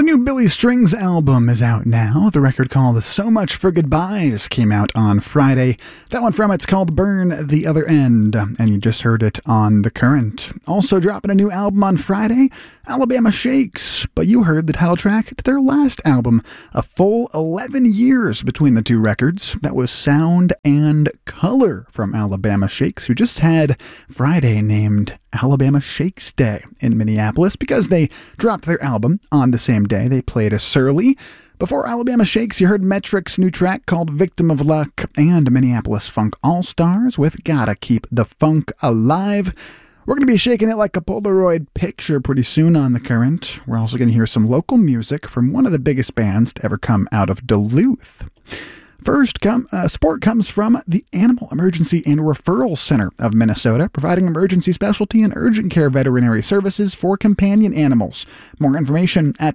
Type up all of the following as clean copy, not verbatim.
new Billy Strings album is out now. The record called So Much for Goodbyes came out on Friday. That one from it's called Burn the Other End, and you just heard it on The Current. Also dropping a new album on Friday, Alabama Shakes, but you heard the title track to their last album, a full 11 years between the two records. That was Sound and Color from Alabama Shakes, who just had Friday named Alabama Shakes Day in Minneapolis because they dropped their album on the same day. They played a Surly. Before Alabama Shakes, you heard Metric's new track called Victim of Luck and Minneapolis Funk All-Stars with Gotta Keep the Funk Alive. We're going to be shaking it like a Polaroid picture pretty soon on The Current. We're also going to hear some local music from one of the biggest bands to ever come out of Duluth. First, support comes from the Animal Emergency and Referral Center of Minnesota, providing emergency specialty and urgent care veterinary services for companion animals. More information at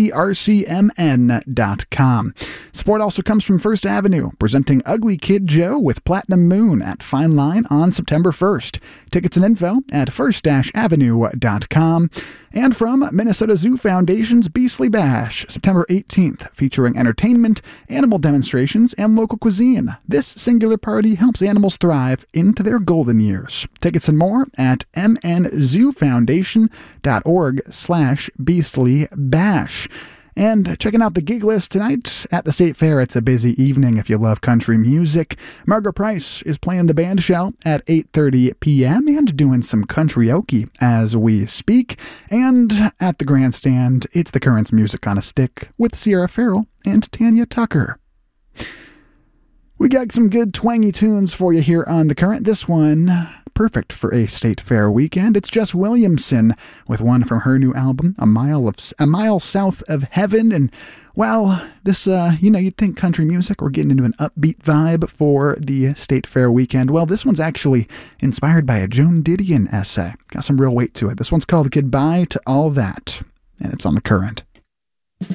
aercmn.com. Support also comes from First Avenue, presenting Ugly Kid Joe with Platinum Moon at Fine Line on September 1st. Tickets and info at first-avenue.com. And from Minnesota Zoo Foundation's Beastly Bash, September 18th, featuring entertainment, animal demonstrations, and local cuisine. This singular party helps animals thrive into their golden years. Tickets and more at mnzoofoundation.org/beastlybash. And checking out the gig list tonight at the State Fair. It's a busy evening if you love country music. Margaret Price is playing the band shell at 8:30 p.m. and doing some karaoke as we speak. And at the grandstand, it's The Current's Music on a Stick with Sierra Farrell and Tanya Tucker. We got some good twangy tunes for you here on The Current. This one, perfect for a State Fair weekend. It's Jess Williamson with one from her new album, A Mile South of Heaven. And, well, this, you'd think country music, we're getting into an upbeat vibe for the State Fair weekend. Well, this one's actually inspired by a Joan Didion essay. Got some real weight to it. This one's called Goodbye to All That, and it's on The Current.